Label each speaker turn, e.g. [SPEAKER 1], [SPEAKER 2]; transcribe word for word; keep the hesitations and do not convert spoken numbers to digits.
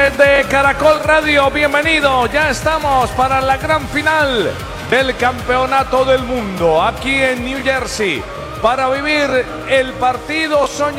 [SPEAKER 1] de Caracol Radio, bienvenido. Ya estamos para la gran final del Campeonato del Mundo aquí en New Jersey para vivir el partido soñado.